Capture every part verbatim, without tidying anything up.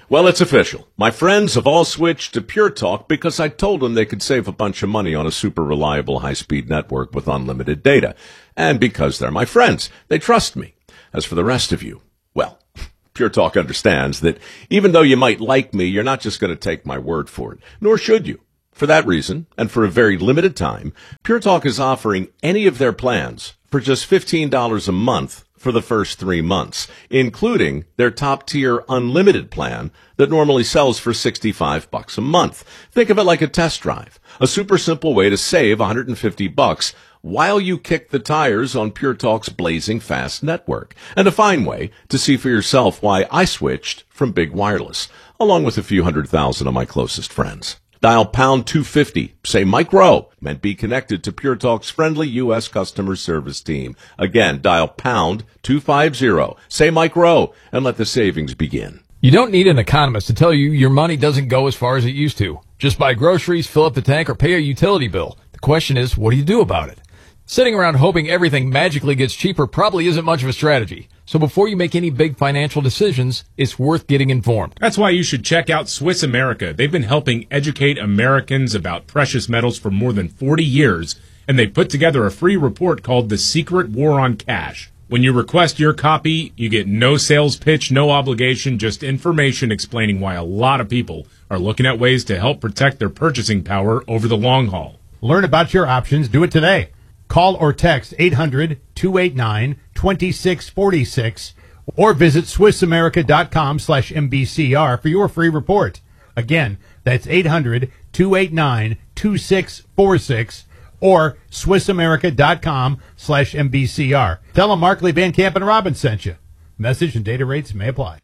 Well, it's official. My friends have all switched to Pure Talk because I told them they could save a bunch of money on a super reliable high-speed network with unlimited data. And because they're my friends, they trust me. As for the rest of you, well, Pure Talk understands that even though you might like me, you're not just going to take my word for it, nor should you. For that reason, and for a very limited time, Pure Talk is offering any of their plans for just fifteen dollars a month for the first three months, including their top-tier unlimited plan that normally sells for sixty-five bucks a month. Think of it like a test drive, a super simple way to save one hundred fifty bucks while you kick the tires on Pure Talk's blazing fast network, and a fine way to see for yourself why I switched from Big Wireless, along with a few hundred thousand of my closest friends. Dial pound two fifty, say Mike Rowe, and be connected to Pure Talk's friendly U S customer service team. Again, dial pound two fifty, say Mike Rowe, and let the savings begin. You don't need an economist to tell you your money doesn't go as far as it used to. Just buy groceries, fill up the tank, or pay a utility bill. The question is, what do you do about it? Sitting around hoping everything magically gets cheaper probably isn't much of a strategy. So before you make any big financial decisions, it's worth getting informed. That's why you should check out Swiss America. They've been helping educate Americans about precious metals for more than forty years, and they put together a free report called The Secret War on Cash. When you request your copy, you get no sales pitch, no obligation, just information explaining why a lot of people are looking at ways to help protect their purchasing power over the long haul. Learn about your options. Do it today. Call or text eight hundred, two eight nine, two six four six or visit swissamerica.com slash MBCR for your free report. Again, that's eight hundred, two eight nine, two six four six or swissamerica.com slash MBCR. Tell them Markley, Van Camp, and Robbins sent you. Message and data rates may apply.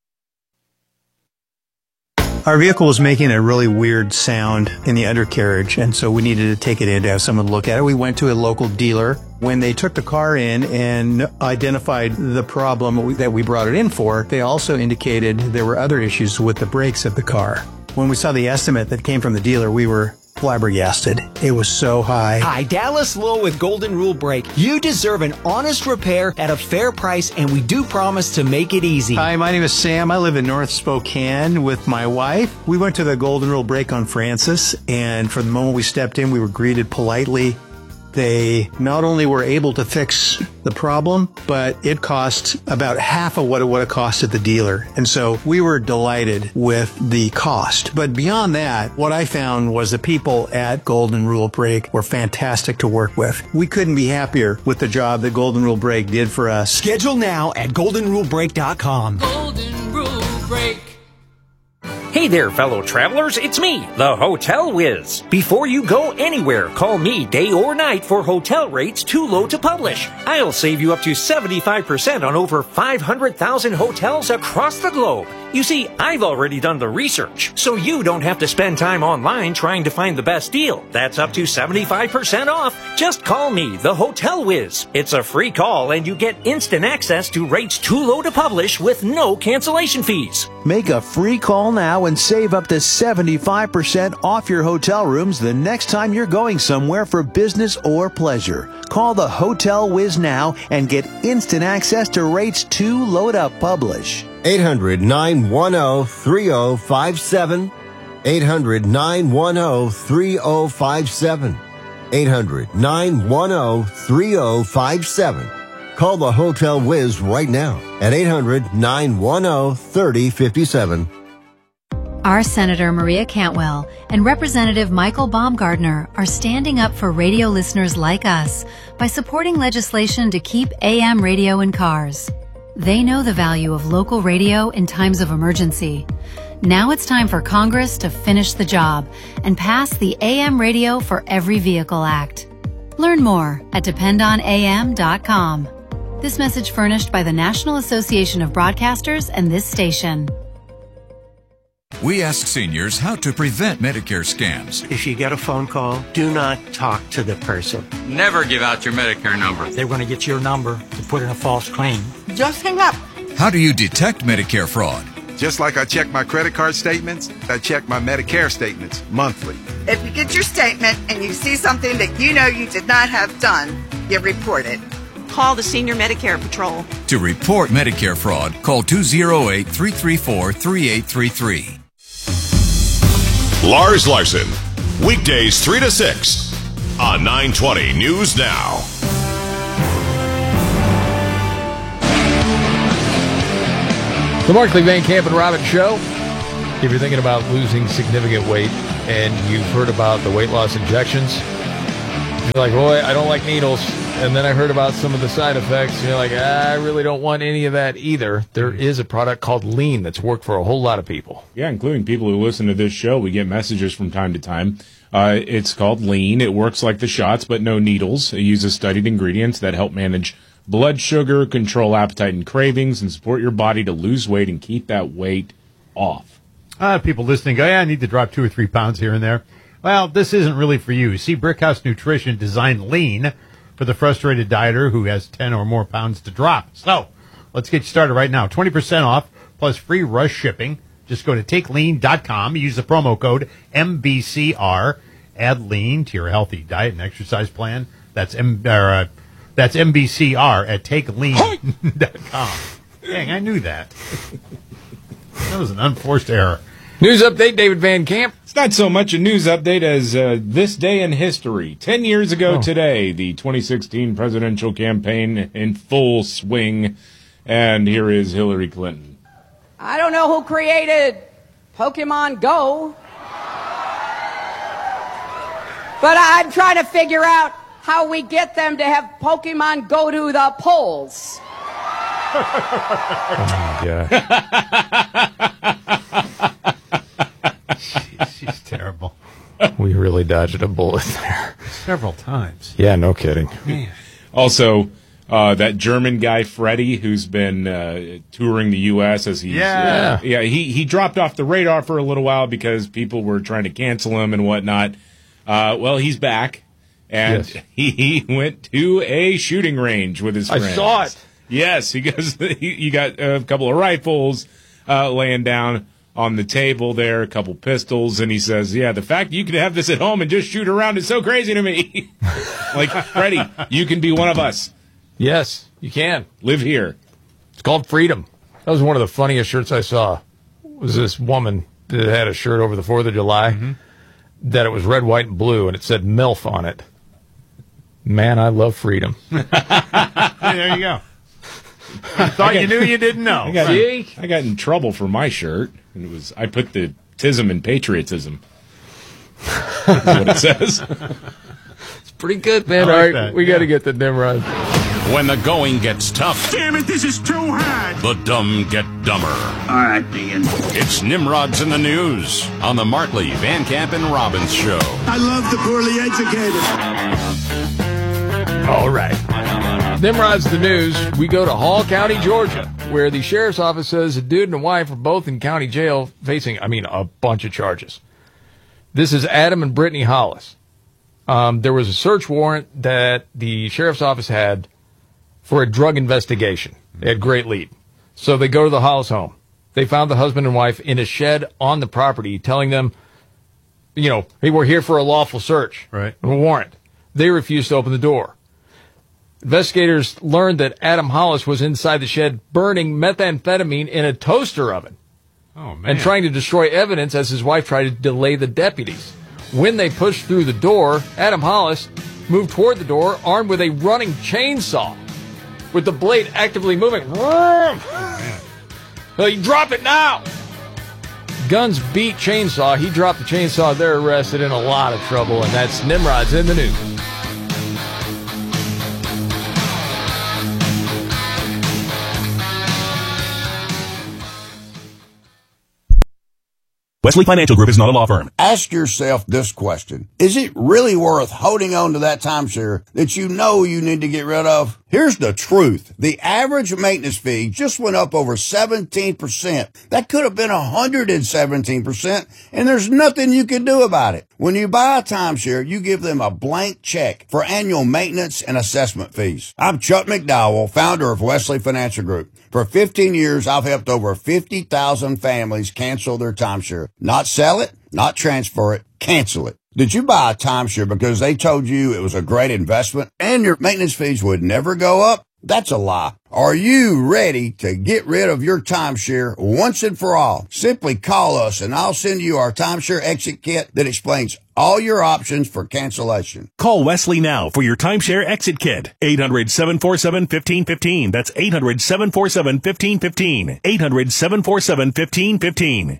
Our vehicle was making a really weird sound in the undercarriage, and so we needed to take it in to have someone look at it. We went to a local dealer. When they took the car in and identified the problem that we brought it in for, they also indicated there were other issues with the brakes of the car. When we saw the estimate that came from the dealer, we were flabbergasted. It was so high. Hi, Dallas Lowe with Golden Rule Brake. You deserve an honest repair at a fair price, and we do promise to make it easy. Hi, my name is Sam. I live in North Spokane with my wife. We went to the Golden Rule Brake on Francis, and from the moment we stepped in, we were greeted politely. They not only were able to fix the problem, but it cost about half of what it would have cost at the dealer. And so we were delighted with the cost. But beyond that, what I found was the people at Golden Rule Brake were fantastic to work with. We couldn't be happier with the job that Golden Rule Brake did for us. Schedule now at golden rule brake dot com. Golden Rule Brake. Hey there, fellow travelers, it's me, the Hotel Whiz. Before you go anywhere, call me day or night for hotel rates too low to publish. I'll save you up to seventy-five percent on over five hundred thousand hotels across the globe. You see, I've already done the research, so you don't have to spend time online trying to find the best deal. That's up to seventy-five percent off. Just call me, the Hotel Whiz. It's a free call, and you get instant access to rates too low to publish with no cancellation fees. Make a free call now and save up to seventy-five percent off your hotel rooms the next time you're going somewhere for business or pleasure. Call the Hotel Whiz now and get instant access to rates too low to publish. eight hundred, nine one zero, three zero five seven. eight hundred, nine one zero, three zero five seven. eight hundred, nine one zero, three zero five seven. Call the Hotel Whiz right now at eight hundred, nine one zero, three zero five seven. Our Senator Maria Cantwell and Representative Michael Baumgardner are standing up for radio listeners like us by supporting legislation to keep A M radio in cars. They know the value of local radio in times of emergency. Now it's time for Congress to finish the job and pass the A M Radio for Every Vehicle Act. Learn more at depend on A M dot com. This message furnished by the National Association of Broadcasters and this station. We ask seniors how to prevent Medicare scams. If you get a phone call, do not talk to the person. Never give out your Medicare number. They're going to get your number to put in a false claim. Just hang up. How do you detect Medicare fraud? Just like I check my credit card statements, I check my Medicare statements monthly. If you get your statement and you see something that you know you did not have done, you report it. call the Senior Medicare Patrol. To report Medicare fraud, call two oh eight, three three four, three eight three three. Lars Larson, weekdays three to six on nine twenty News Now. The Markley, Van Camp, and Robbins Show. If you're thinking about losing significant weight and you've heard about the weight loss injections, you're like, boy, I don't like needles. And then I heard about some of the side effects. And you're like, ah, I really don't want any of that either. There is a product called Lean that's worked for a whole lot of people. Yeah, including people who listen to this show. We get messages from time to time. Uh, it's called Lean. It works like the shots, but no needles. It uses studied ingredients that help manage blood sugar, control appetite and cravings, and support your body to lose weight and keep that weight off. Uh, people listening go, yeah, I need to drop two or three pounds here and there. Well, this isn't really for you. See, Brickhouse Nutrition designed Lean for the frustrated dieter who has ten or more pounds to drop. So, let's get you started right now. twenty percent off plus free rush shipping. Just go to take lean dot com. Use the promo code M B C R. Add Lean to your healthy diet and exercise plan. That's M, or, uh, that's M B C R at take lean dot com. Dang, I knew that. That was an unforced error. News update, David Van Camp. It's not so much a news update as uh, this day in history. Ten years ago oh. today, the twenty sixteen presidential campaign in full swing. And here is Hillary Clinton. I don't know who created Pokemon Go, but I'm trying to figure out how we get them to have Pokemon go to the polls. Oh, my God. she's, she's terrible. We really dodged a bullet there. Several times. Yeah, no kidding. Man. Also, uh, that German guy, Freddie, who's been uh, touring the U S as he's... Yeah. Uh, yeah, he, he dropped off the radar for a little while because people were trying to cancel him and whatnot. Uh, well, he's back. And yes. he, he went to a shooting range with his friends. I saw it. Yes, he goes. He, you got a couple of rifles uh, laying down on the table there, a couple pistols, and he says, "Yeah, the fact you can have this at home and just shoot around is so crazy to me." Like, Freddie, you can be one of us. Yes, you can live here. It's called freedom. That was one of the funniest shirts I saw. Was this woman that had a shirt over the Fourth of July mm-hmm. that it was red, white, and blue, and it said MILF on it. Man, I love freedom. There you go. You thought got, you knew you didn't know. I got, See? I got in trouble for my shirt, and it was I put the tism in patriotism. That's what it says. It's pretty good, man. Like All right, that. we yeah. got to get the Nimrod. When the going gets tough. Damn it, this is too hard. The dumb get dumber. All right, Dean. It's Nimrod's in the News on the Markley, Van Camp, and Robbins Show. I love the poorly educated. All right. Nimrod's the News. We go to Hall County, Georgia, where the sheriff's office says a dude and a wife are both in county jail facing, I mean, a bunch of charges. This is Adam and Brittany Hollis. Um, there was a search warrant that the sheriff's office had for a drug investigation. They had great lead. So they go to the Hollis home. They found the husband and wife in a shed on the property telling them, you know, hey, we're here for a lawful search. Right. A warrant. They refused to open the door. Investigators learned that Adam Hollis was inside the shed burning methamphetamine in a toaster oven. Oh, man. And trying to destroy evidence as his wife tried to delay the deputies. When they pushed through the door, Adam Hollis moved toward the door armed with a running chainsaw with the blade actively moving. Oh, man. Well, you drop it now! Guns beat chainsaw. He dropped the chainsaw. They're arrested, in a lot of trouble, and that's Nimrod's in the News. Wesley Financial Group is not a law firm. Ask yourself this question. Is it really worth holding on to that timeshare that you know you need to get rid of? Here's the truth. The average maintenance fee just went up over seventeen percent. That could have been one hundred seventeen percent, and there's nothing you can do about it. When you buy a timeshare, you give them a blank check for annual maintenance and assessment fees. I'm Chuck McDowell, founder of Wesley Financial Group. For fifteen years, I've helped over fifty thousand families cancel their timeshare. Not sell it, not transfer it, cancel it. Did you buy a timeshare because they told you it was a great investment and your maintenance fees would never go up? That's a lie. Are you ready to get rid of your timeshare once and for all? Simply call us and I'll send you our timeshare exit kit that explains all your options for cancellation. Call Wesley now for your timeshare exit kit. eight hundred, seven four seven, one five one five. That's eight hundred, seven four seven, one five one five. eight hundred, seven four seven, one five one five.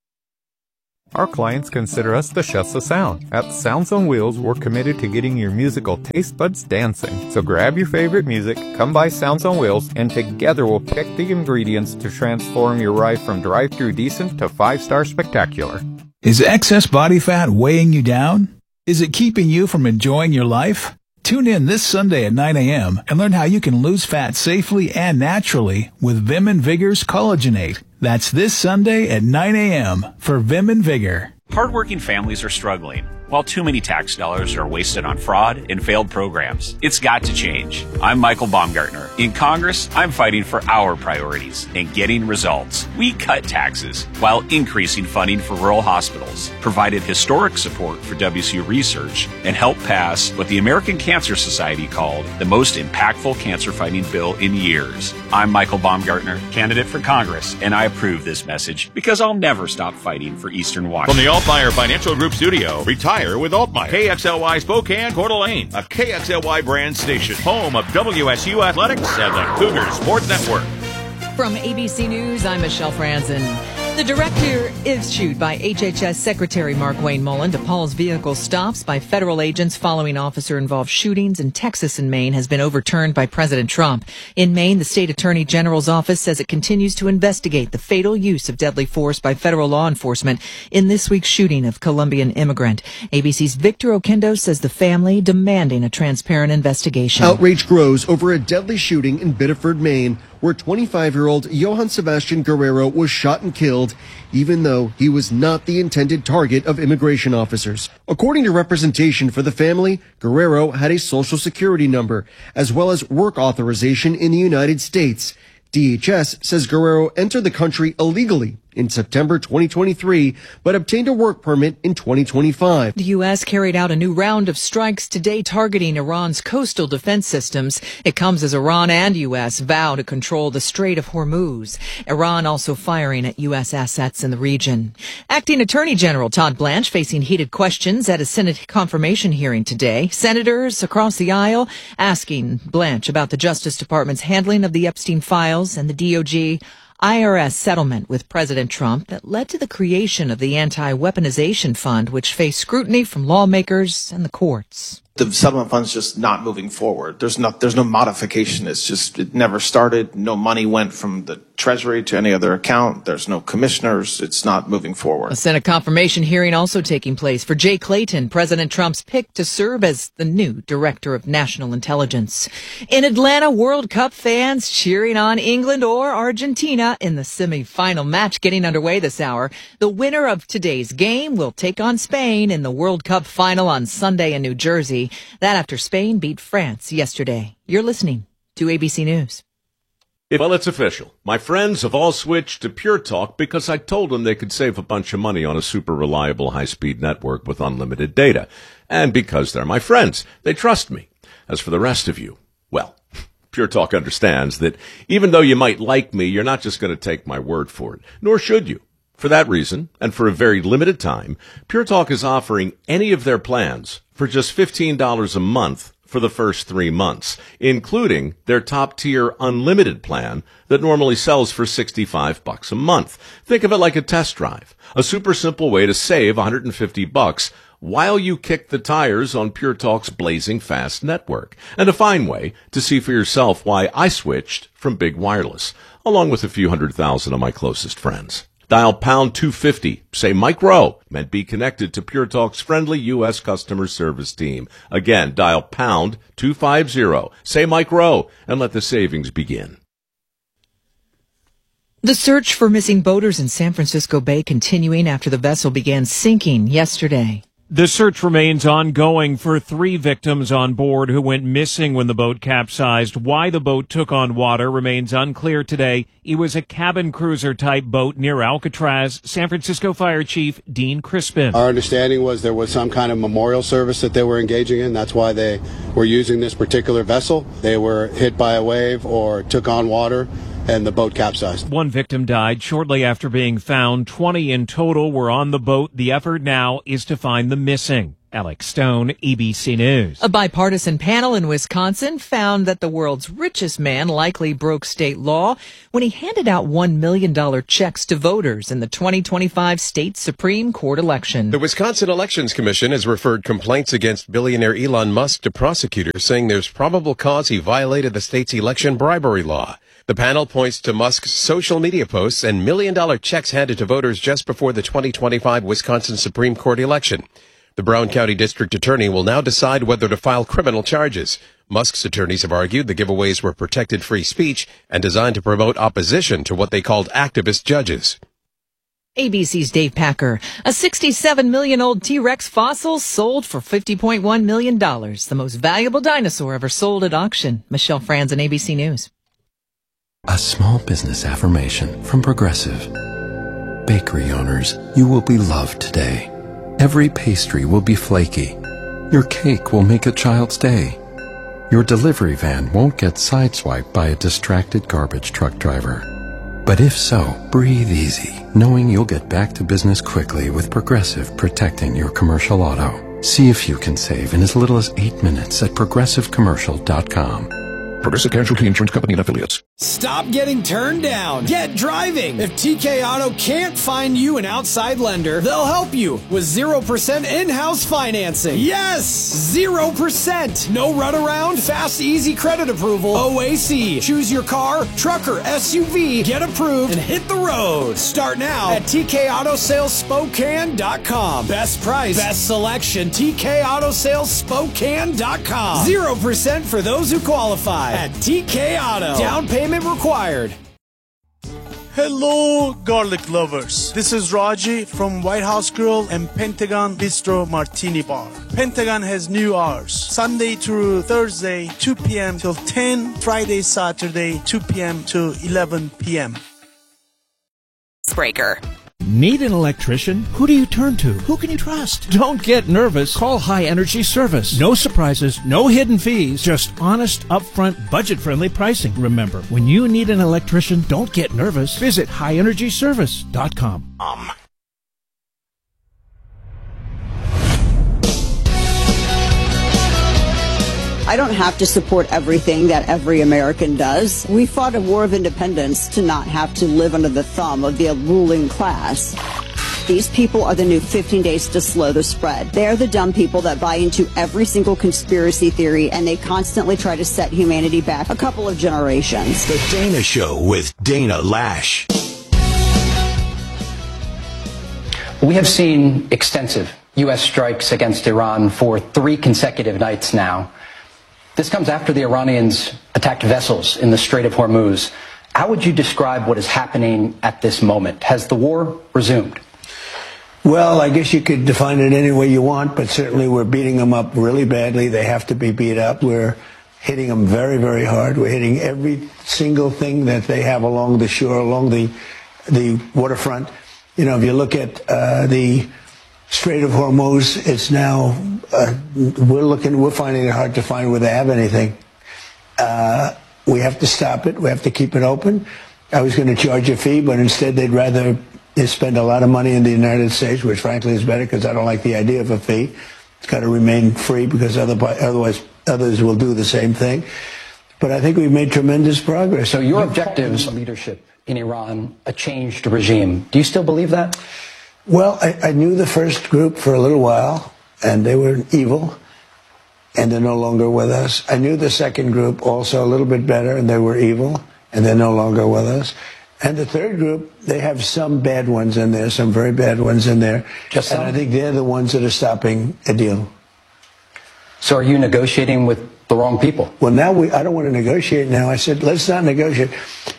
Our clients consider us the chefs of sound. At Sounds on Wheels, we're committed to getting your musical taste buds dancing. So grab your favorite music, come by Sounds on Wheels, and together we'll pick the ingredients to transform your ride from drive-through decent to five-star spectacular. Is excess body fat weighing you down? Is it keeping you from enjoying your life? Tune in this Sunday at nine a.m. and learn how you can lose fat safely and naturally with Vim and Vigor's Collagenate. That's this Sunday at nine a.m. for Vim and Vigor. Hardworking families are struggling, while too many tax dollars are wasted on fraud and failed programs. It's got to change. I'm Michael Baumgartner. In Congress, I'm fighting for our priorities and getting results. We cut taxes while increasing funding for rural hospitals, provided historic support for W C U research, and helped pass what the American Cancer Society called the most impactful cancer-fighting bill in years. I'm Michael Baumgartner, candidate for Congress, and I approve this message because I'll never stop fighting for Eastern Washington. From the Altmeyer Financial Group studio, retire with Altmeyer. K X L Y Spokane, Coeur d'Alene, a K X L Y brand station, home of W S U Athletics and the Cougar Sports Network. From A B C News, I'm Michelle Franzen. The director issued by H H S Secretary Mark Wayne Mullen to Paul's vehicle stops by federal agents following officer-involved shootings in Texas and Maine has been overturned by President Trump. In Maine, the state attorney general's office says it continues to investigate the fatal use of deadly force by federal law enforcement in this week's shooting of Colombian immigrant. A B C's Victor Oquendo says the family demanding a transparent investigation. Outrage grows over a deadly shooting in Biddeford, Maine, where twenty-five-year-old Johann Sebastian Guerrero was shot and killed, even though he was not the intended target of immigration officers. According to representation for the family, Guerrero had a social security number, as well as work authorization in the United States. D H S says Guerrero entered the country illegally in September twenty twenty-three, but obtained a work permit in twenty twenty-five. The U S carried out a new round of strikes today targeting Iran's coastal defense systems. It comes as Iran and U S vow to control the Strait of Hormuz. Iran also firing at U S assets in the region. Acting Attorney General Todd Blanche facing heated questions at a Senate confirmation hearing today. Senators across the aisle asking Blanche about the Justice Department's handling of the Epstein files and the D O J I R S settlement with President Trump that led to the creation of the Anti-Weaponization Fund, which faced scrutiny from lawmakers and the courts. The settlement fund's just not moving forward. There's not, there's no modification. It's just, it never started. No money went from the Treasury to any other account. There's no commissioners. It's not moving forward. A Senate confirmation hearing also taking place for Jay Clayton, President Trump's pick to serve as the new Director of National Intelligence. In Atlanta, World Cup fans cheering on England or Argentina in the semifinal match getting underway this hour. The winner of today's game will take on Spain in the World Cup final on Sunday in New Jersey. That after Spain beat France yesterday. You're listening to A B C News. Well, it's official. My friends have all switched to Pure Talk because I told them they could save a bunch of money on a super reliable high-speed network with unlimited data. And because they're my friends, they trust me. As for the rest of you, well, Pure Talk understands that even though you might like me, you're not just going to take my word for it, nor should you. For that reason, and for a very limited time, Pure Talk is offering any of their plans for just fifteen dollars a month for the first three months, including their top-tier unlimited plan that normally sells for sixty-five bucks a month. Think of it like a test drive, a super simple way to save one hundred fifty bucks while you kick the tires on Pure Talk's blazing fast network, and a fine way to see for yourself why I switched from Big Wireless, along with a few hundred thousand of my closest friends. Dial pound two fifty, say Mike Rowe, and be connected to Pure Talk's friendly U S customer service team. Again, dial pound two fifty, say Mike Rowe, and let the savings begin. The search for missing boaters in San Francisco Bay continuing after the vessel began sinking yesterday. The search remains ongoing for three victims on board who went missing when the boat capsized. Why the boat took on water remains unclear today. It was a cabin cruiser type boat near Alcatraz. San Francisco Fire Chief Dean Crispin. Our understanding was there was some kind of memorial service that they were engaging in. That's why they were using this particular vessel. They were hit by a wave or took on water, and the boat capsized. One victim died shortly after being found. twenty in total were on the boat. The effort now is to find the missing. Alex Stone, A B C News. A bipartisan panel in Wisconsin found that the world's richest man likely broke state law when he handed out one million dollars checks to voters in the twenty twenty-five state Supreme Court election. The Wisconsin Elections Commission has referred complaints against billionaire Elon Musk to prosecutors, saying there's probable cause he violated the state's election bribery law. The panel points to Musk's social media posts and million-dollar checks handed to voters just before the twenty twenty-five Wisconsin Supreme Court election. The Brown County District Attorney will now decide whether to file criminal charges. Musk's attorneys have argued the giveaways were protected free speech and designed to promote opposition to what they called activist judges. A B C's Dave Packer. A sixty-seven million old T-Rex fossil sold for fifty point one million dollars. The most valuable dinosaur ever sold at auction. Michelle Franzen, A B C News. A small business affirmation from Progressive. Bakery owners, you will be loved today. Every pastry will be flaky. Your cake will make a child's day. Your delivery van won't get sideswiped by a distracted garbage truck driver. But if so, breathe easy, knowing you'll get back to business quickly with Progressive protecting your commercial auto. See if you can save in as little as eight minutes at progressive commercial dot com. Progressive Casualty Insurance Company and Affiliates. Stop getting turned down. Get driving. If T K Auto can't find you an outside lender, they'll help you with zero percent in-house financing. Yes! zero percent. No runaround, fast, easy credit approval. O A C. Choose your car, truck, or S U V, get approved, and hit the road. Start now at T K Auto Sales Spokane dot com. Best price, best selection, T K Auto Sales Spokane dot com. zero percent for those who qualify at T K Auto. Down payment required. Hello, garlic lovers. This is Raji from White House Grill and Pentagon Bistro Martini Bar. Pentagon has new hours. Sunday through Thursday, two p.m. till ten. Friday, Saturday, two p.m. to eleven p.m. Breaker. Need an electrician? Who do you turn to? Who can you trust? Don't get nervous. Call High Energy Service. No surprises, no hidden fees, just honest, upfront, budget-friendly pricing. Remember, when you need an electrician, don't get nervous. Visit high energy service dot com. Um. I don't have to support everything that every American does. We fought a war of independence to not have to live under the thumb of the ruling class. These people are the new fifteen days to slow the spread. They're the dumb people that buy into every single conspiracy theory, and they constantly try to set humanity back a couple of generations. The Dana Show with Dana Lash. We have seen extensive U S strikes against Iran for three consecutive nights now. This comes after the Iranians attacked vessels in the Strait of Hormuz. How would you describe what is happening at this moment? Has the war resumed? Well, I guess you could define it any way you want, but certainly we're beating them up really badly. They have to be beat up. We're hitting them very, very hard. We're hitting every single thing that they have along the shore, along the the waterfront. You know, if you look at uh, the Strait of Hormuz, it's now, uh, we're looking, we're finding it hard to find where they have anything. Uh, we have to stop it. We have to keep it open. I was going to charge a fee, but instead they'd rather spend a lot of money in the United States, which frankly is better because I don't like the idea of a fee. It's got to remain free because otherwise others will do the same thing. But I think we've made tremendous progress. So your objectives, leadership in Iran, a changed regime. Do you still believe that? Well, I, I knew the first group for a little while, and they were evil, and they're no longer with us. I knew the second group also a little bit better, and they were evil, and they're no longer with us. And the third group, they have some bad ones in there, some very bad ones in there. Just and some? I think they're the ones that are stopping a deal. So are you negotiating with the wrong people? Well, now we, I don't want to negotiate now. I said, let's not negotiate.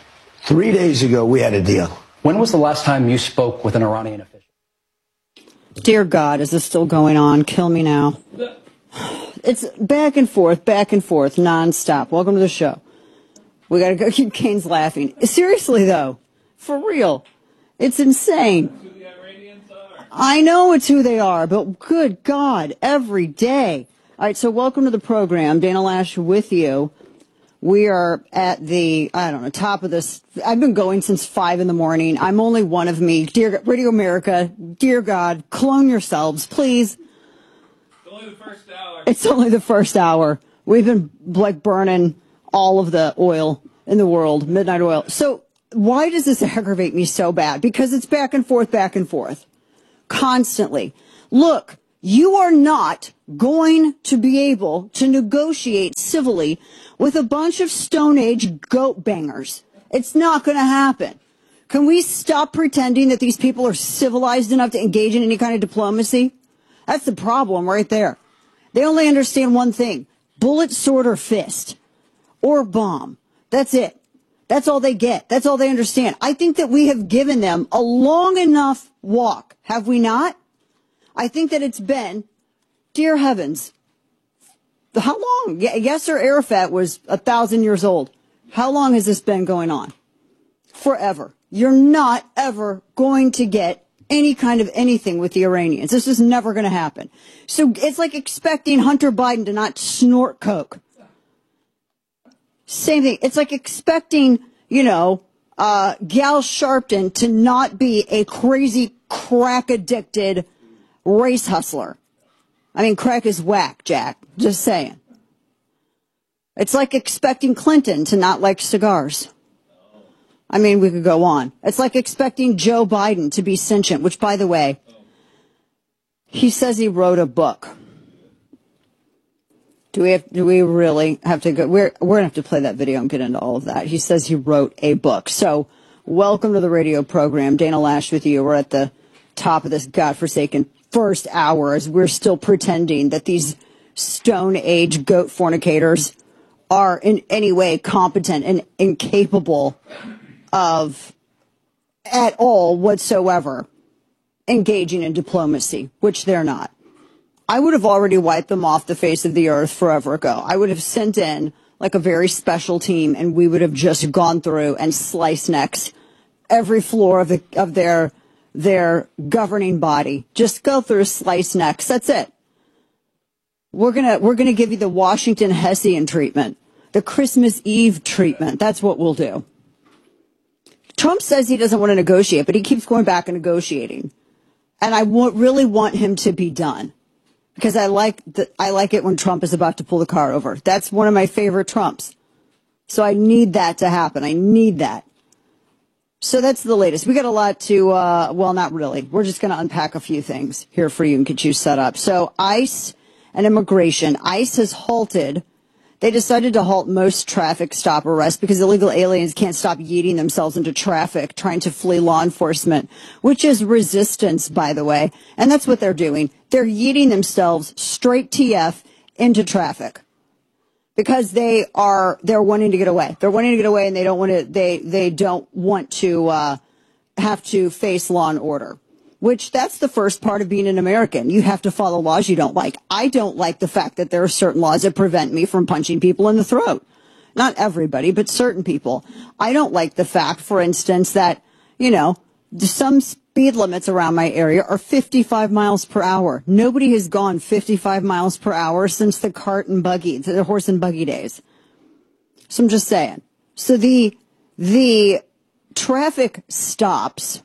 Three days ago, we had a deal. When was the last time you spoke with an Iranian official? Dear God, is this still going on? Kill me now. It's back and forth, back and forth, nonstop. Welcome to the show. We gotta go keep Kane's laughing. Seriously, though. For real. It's insane. I know it's who they are, but good God, every day. All right, so welcome to the program. Dana Lash with you. We are at the, I don't know, top of this. I've been going since five in the morning. I'm only one of me. Dear Radio America, dear God, clone yourselves, please. It's only the first hour. It's only the first hour. We've been like burning all of the oil in the world, midnight oil. So why does this aggravate me so bad? Because it's back and forth, back and forth. Constantly. Look, you are not going to be able to negotiate civilly with a bunch of Stone Age goat bangers. It's not going to happen. Can we stop pretending that these people are civilized enough to engage in any kind of diplomacy? That's the problem right there. They only understand one thing: bullet, sword, or fist. Or bomb. That's it. That's all they get. That's all they understand. I think that we have given them a long enough walk, have we not? I think that it's been, dear heavens, how long? Yasser Arafat was a thousand years old. How long has this been going on? Forever. You're not ever going to get any kind of anything with the Iranians. This is never going to happen. So it's like expecting Hunter Biden to not snort coke. Same thing. It's like expecting, you know, uh, Gal Sharpton to not be a crazy, crack-addicted race hustler. I mean, crack is whack, Jack. Just saying. It's like expecting Clinton to not like cigars. I mean, we could go on. It's like expecting Joe Biden to be sentient, which, by the way, he says he wrote a book. Do we have, do we really have to go? We're, we're going to have to play that video and get into all of that. He says he wrote a book. So welcome to the radio program. Dana Lash with you. We're at the top of this godforsaken first hour as we're still pretending that these Stone Age goat fornicators are in any way competent and incapable of at all whatsoever engaging in diplomacy, which they're not. I would have already wiped them off the face of the earth forever ago. I would have sent in like a very special team, and we would have just gone through and sliced necks every floor of the of their their governing body. Just go through slice necks. That's it. We're gonna we're gonna give you the Washington Hessian treatment, the Christmas Eve treatment. That's what we'll do. Trump says he doesn't want to negotiate, but he keeps going back and negotiating, and I w- really want him to be done. Because I like the, I like it when Trump is about to pull the car over. That's one of my favorite Trumps. So I need that to happen. I need that. So that's the latest. We got a lot to, uh, well, not really. We're just going to unpack a few things here for you and get you set up. So ICE and immigration. ICE has halted. They decided to halt most traffic stop arrests because illegal aliens can't stop yeeting themselves into traffic, trying to flee law enforcement, which is resistance, by the way. And that's what they're doing. They're yeeting themselves straight T F into traffic because they are, they're wanting to get away. They're wanting to get away and they don't want to, they, they don't want to, uh, have to face law and order. Which that's the first part of being an American. You have to follow laws you don't like. I don't like the fact that there are certain laws that prevent me from punching people in the throat. Not everybody, but certain people. I don't like the fact, for instance, that, you know, some speed limits around my area are fifty-five miles per hour. Nobody has gone fifty-five miles per hour since the cart and buggy, the horse and buggy days. So I'm just saying. So the, the traffic stops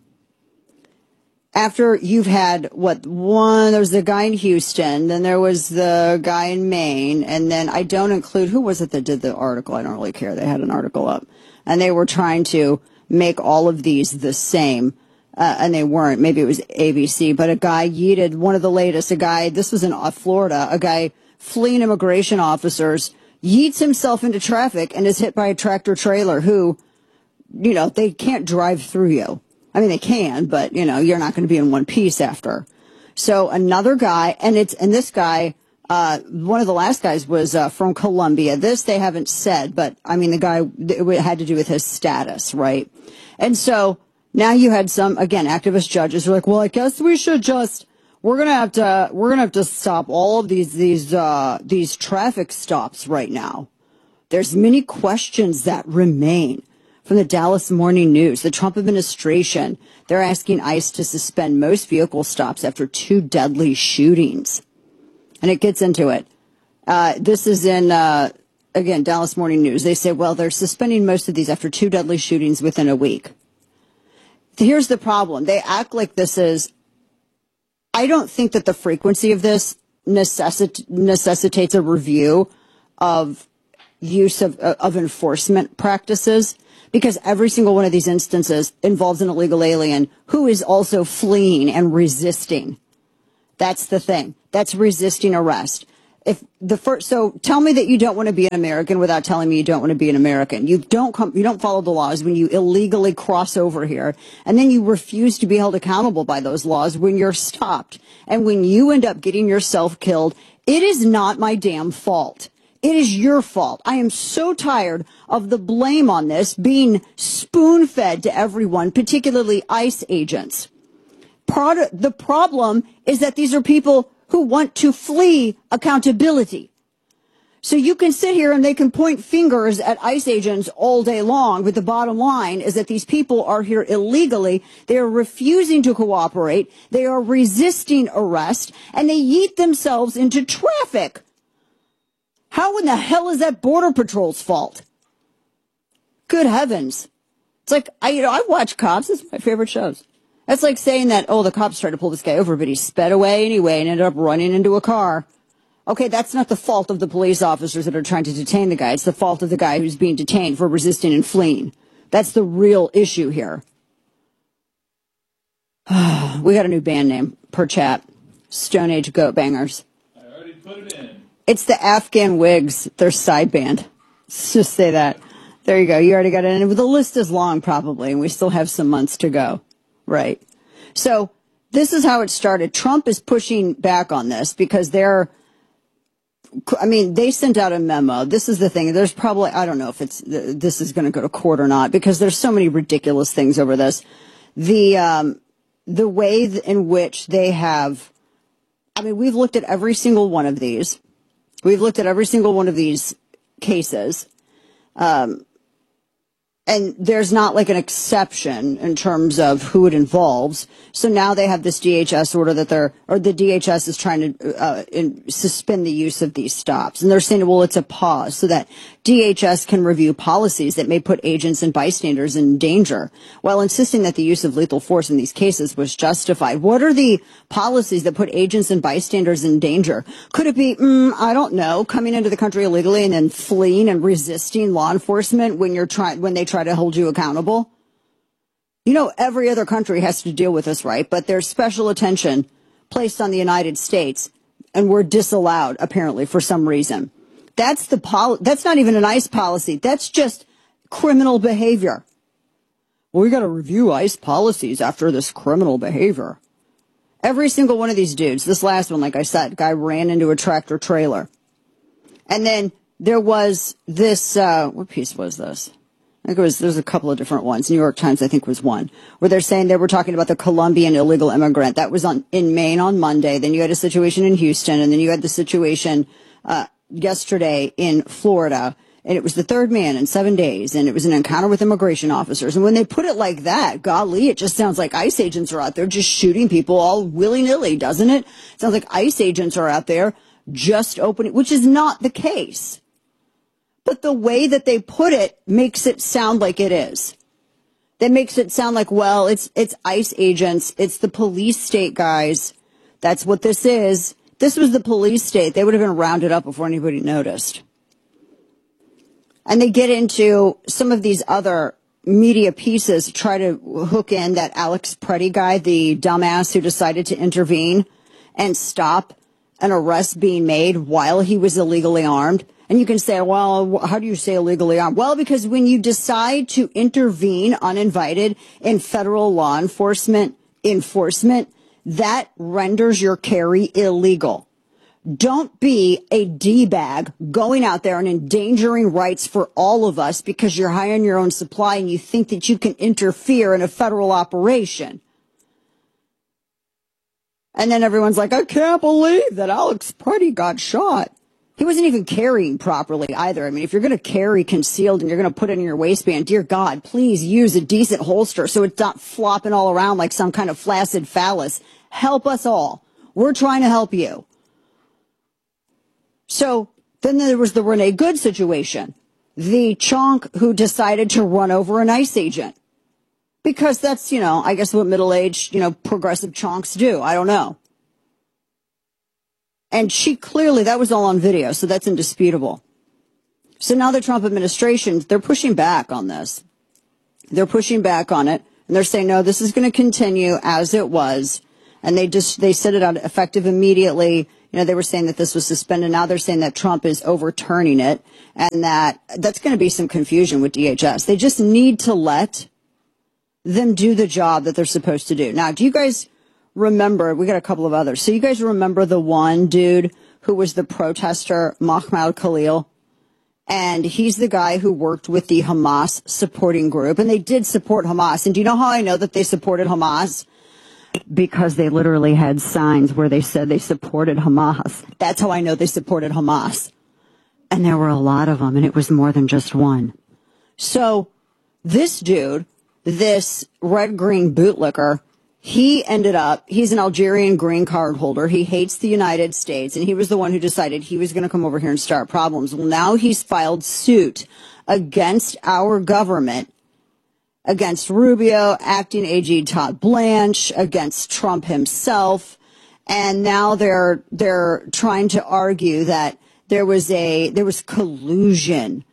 after you've had, what, one, there was the guy in Houston, then there was the guy in Maine, and then I don't include, who was it that did the article? I don't really care. They had an article up. And they were trying to make all of these the same, uh, and they weren't. Maybe it was A B C, but a guy yeeted, one of the latest, a guy, this was in Florida, a guy fleeing immigration officers, yeets himself into traffic and is hit by a tractor trailer who, you know, they can't drive through you. I mean, they can, but, you know, you're not going to be in one piece after. So another guy, and it's, and this guy, uh, one of the last guys was, uh, from Colombia. This they haven't said, but I mean, the guy, it had to do with his status, right? And so now you had some, again, activist judges who are like, well, I guess we should just, we're gonna have to we're gonna have to stop all of these these uh, these traffic stops right now. There's many questions that remain. From the Dallas Morning News, the Trump administration, they're asking ICE to suspend most vehicle stops after two deadly shootings. And it gets into it. Uh, this is in, uh, again, Dallas Morning News. They say, well, they're suspending most of these after two deadly shootings within a week. Here's the problem. They act like this is, I don't think that the frequency of this necessit- necessitates a review of use of, of enforcement practices. Because every single one of these instances involves an illegal alien who is also fleeing and resisting. That's the thing. That's resisting arrest. If the first, so tell me that you don't want to be an American without telling me you don't want to be an American. You don't come, you don't follow the laws when you illegally cross over here, and then you refuse to be held accountable by those laws when you're stopped. And when you end up getting yourself killed, it is not my damn fault. It is your fault. I am so tired of the blame on this being spoon-fed to everyone, particularly ICE agents. Pro- the problem is that these are people who want to flee accountability. So you can sit here and they can point fingers at ICE agents all day long, but the bottom line is that these people are here illegally. They are refusing to cooperate. They are resisting arrest, and they yeet themselves into traffic. How in the hell is that Border Patrol's fault? Good heavens. It's like, I, you know, I watch Cops. It's my favorite shows. That's like saying that, oh, the cops tried to pull this guy over, but he sped away anyway and ended up running into a car. Okay, that's not the fault of the police officers that are trying to detain the guy. It's the fault of the guy who's being detained for resisting and fleeing. That's the real issue here. We got a new band name per chat. Stone Age Goat Bangers. I already put it in. It's the Afghan Wigs, their side band. Let's just say that. There you go. You already got it in. The list is long, probably, and we still have some months to go. Right. So this is how it started. Trump is pushing back on this because they're, I mean, they sent out a memo. This is the thing. There's probably, I don't know if it's, this is going to go to court or not because there's so many ridiculous things over this. The, um, the way in which they have, I mean, we've looked at every single one of these. We've looked at every single one of these cases. Um, and there's not like an exception in terms of who it involves. So now they have this D H S order that they're, or the D H S is trying to uh, in, suspend the use of these stops. And they're saying, well, it's a pause so that D H S can review policies that may put agents and bystanders in danger while insisting that the use of lethal force in these cases was justified. What are the policies that put agents and bystanders in danger? Could it be, mm, I don't know, coming into the country illegally and then fleeing and resisting law enforcement when you're trying, when they try to hold you accountable? You know, every other country has to deal with this, right? But there's special attention placed on the United States, and we're disallowed, apparently, for some reason. That's the pol- That's not even an ICE policy. That's just criminal behavior. Well, we got to review ICE policies after this criminal behavior. Every single one of these dudes, this last one, like I said, guy ran into a tractor trailer. And then there was this, uh, what piece was this? I think it was, there's a couple of different ones. New York Times, I think, was one, where they're saying they were talking about the Colombian illegal immigrant. That was on in Maine on Monday. Then you had a situation in Houston, and then you had the situation uh yesterday in Florida. And it was the third man in seven days, and it was an encounter with immigration officers. And when they put it like that, golly, it just sounds like ICE agents are out there just shooting people all willy-nilly, doesn't it? It sounds like ICE agents are out there just opening, which is not the case. But the way that they put it makes it sound like it is. That makes it sound like, well, it's it's ICE agents. It's the police state guys. That's what this is. This was the police state. They would have been rounded up before anybody noticed. And they get into some of these other media pieces to try to hook in that Alex Preddy guy, the dumbass who decided to intervene and stop an arrest being made while he was illegally armed. And you can say, well, how do you say illegally armed? Well, because when you decide to intervene uninvited in federal law enforcement enforcement, that renders your carry illegal. Don't be a D-bag going out there and endangering rights for all of us because you're high on your own supply and you think that you can interfere in a federal operation. And then everyone's like, I can't believe that Alex Preddy got shot. He wasn't even carrying properly either. I mean, if you're going to carry concealed and you're going to put it in your waistband, dear God, please use a decent holster so it's not flopping all around like some kind of flaccid phallus. Help us all. We're trying to help you. So then there was the Renee Good situation, the chonk who decided to run over an ICE agent. Because that's, you know, I guess what middle-aged, you know, progressive chonks do. I don't know. And she clearly, that was all on video, so that's indisputable. So now the Trump administration, they're pushing back on this. They're pushing back on it, and they're saying, no, this is going to continue as it was. And they just, they set it out effective immediately. You know, they were saying that this was suspended. Now they're saying that Trump is overturning it, and that that's going to be some confusion with D H S. They just need to let them do the job that they're supposed to do. Now, do you guys remember, we got a couple of others. So you guys remember the one dude who was the protester, Mahmoud Khalil? And he's the guy who worked with the Hamas supporting group. And they did support Hamas. And do you know how I know that they supported Hamas? Because they literally had signs where they said they supported Hamas. That's how I know they supported Hamas. And there were a lot of them, and it was more than just one. So this dude, this red-green bootlicker, he ended up, he's an Algerian green card holder. He hates the United States, and he was the one who decided he was going to come over here and start problems. Well, now he's filed suit against our government, against Rubio, acting A G Todd Blanche, against Trump himself. And now they're, they're trying to argue that there was a, there was collusion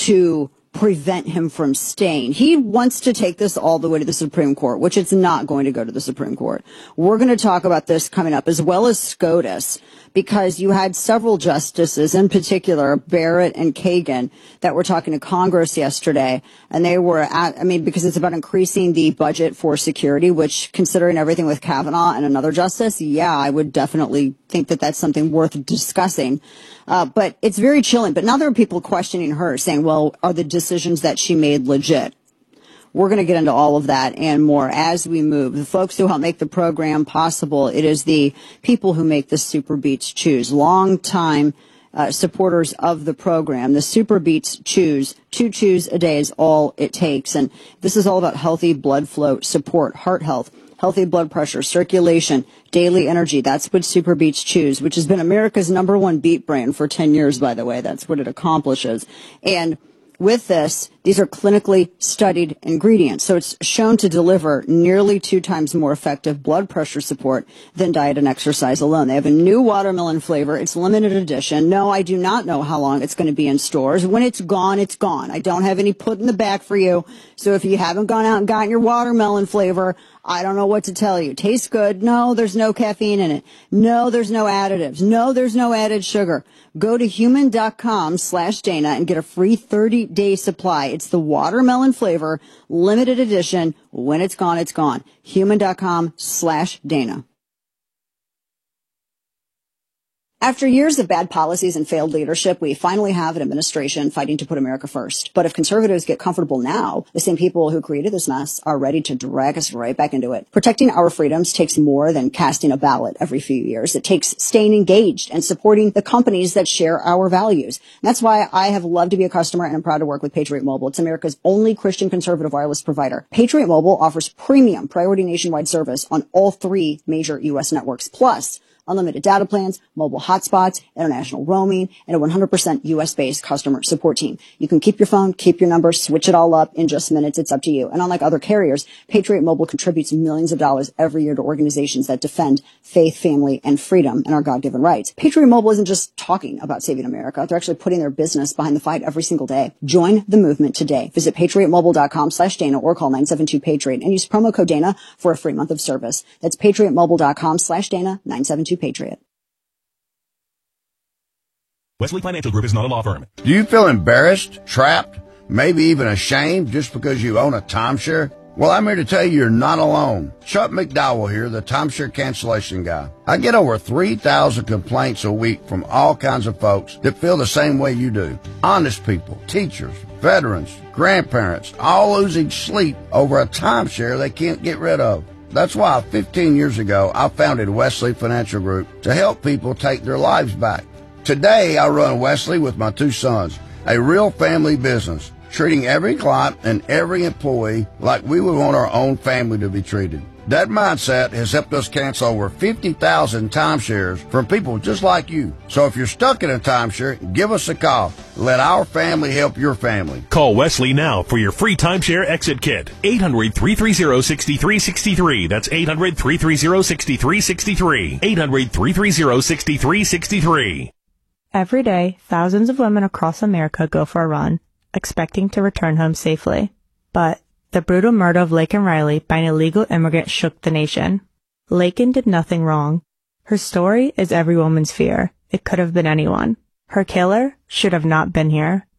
to prevent him from staying. He wants to take this all the way to the Supreme Court, which it's not going to go to the Supreme Court. We're going to talk about this coming up, as well as SCOTUS, because you had several justices, in particular Barrett and Kagan, that were talking to Congress yesterday, and they were at, I mean, because it's about increasing the budget for security, which, considering everything with Kavanaugh and another justice, yeah, I would definitely think that that's something worth discussing. Uh, but it's very chilling. But now there are people questioning her, saying, well, are the decisions that she made legit? We're going to get into all of that and more as we move. The folks who help make the program possible, it is the people who make the Super Beats Chews, long-time uh, supporters of the program. The Super Beats Chews, two chews a day is all it takes. And this is all about healthy blood flow support, heart health, healthy blood pressure, circulation, daily energy. That's what Super Beats Chews, which has been America's number one beat brand for ten years, by the way. That's what it accomplishes. And with this, these are clinically studied ingredients, so it's shown to deliver nearly two times more effective blood pressure support than diet and exercise alone. They have a new watermelon flavor. It's limited edition. No, I do not know how long it's going to be in stores. When it's gone, it's gone. I don't have any put in the back for you. So if you haven't gone out and gotten your watermelon flavor, I don't know what to tell you. Tastes good. No, there's no caffeine in it. No, there's no additives. No, there's no added sugar. Go to human.com slash Dana and get a free thirty day supply. It's the watermelon flavor, limited edition. When it's gone, it's gone. Human.com slash Dana. After years of bad policies and failed leadership, we finally have an administration fighting to put America first. But if conservatives get comfortable now, the same people who created this mess are ready to drag us right back into it. Protecting our freedoms takes more than casting a ballot every few years. It takes staying engaged and supporting the companies that share our values. And that's why I have loved to be a customer, and I'm proud to work with Patriot Mobile. It's America's only Christian conservative wireless provider. Patriot Mobile offers premium priority nationwide service on all three major U S networks, plus unlimited data plans, mobile hotspots, international roaming, and a one hundred percent U S-based customer support team. You can keep your phone, keep your number, switch it all up in just minutes. It's up to you. And unlike other carriers, Patriot Mobile contributes millions of dollars every year to organizations that defend faith, family, and freedom and our God-given rights. Patriot Mobile isn't just talking about saving America. They're actually putting their business behind the fight every single day. Join the movement today. Visit patriotmobile.com slash Dana or call nine seven two Patriot and use promo code Dana for a free month of service. That's patriotmobile.com slash Dana, nine seven two Patriot. Wesley Financial Group is not a law firm. Do you feel embarrassed, trapped, maybe even ashamed just because you own a timeshare? Well, I'm here to tell you you're not alone. Chuck McDowell here, the timeshare cancellation guy. I get over three thousand complaints a week from all kinds of folks that feel the same way you do. Honest people, teachers, veterans, grandparents, all losing sleep over a timeshare they can't get rid of. That's why fifteen years ago, I founded Wesley Financial Group to help people take their lives back. Today, I run Wesley with my two sons, a real family business, treating every client and every employee like we would want our own family to be treated. That mindset has helped us cancel over fifty thousand timeshares from people just like you. So if you're stuck in a timeshare, give us a call. Let our family help your family. Call Wesley now for your free timeshare exit kit. eight hundred, three three zero, six three six three. That's eight hundred, three three zero, six three six three. eight hundred, three three zero, six three six three. Every day, thousands of women across America go for a run, expecting to return home safely. But the brutal murder of Laken Riley by an illegal immigrant shook the nation. Laken did nothing wrong. Her story is every woman's fear. It could have been anyone. Her killer should have not been here.